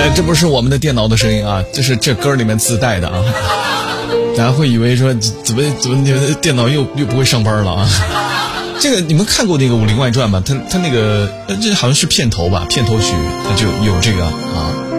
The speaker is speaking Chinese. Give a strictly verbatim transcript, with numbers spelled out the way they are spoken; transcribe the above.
呃，这不是我们的电脑的声音啊，这是这歌里面自带的啊。大家会以为说怎么怎么你们电脑又又不会上班了啊？这个你们看过那个《武林外传》吗？他他那个呃这好像是片头吧，片头曲它就有这个啊。